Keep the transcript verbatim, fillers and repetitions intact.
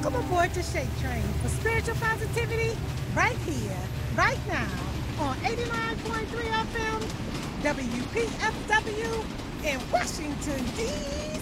Welcome aboard the Shake Train for spiritual positivity right here, right now on eighty-nine point three F M, W P F W in Washington, D C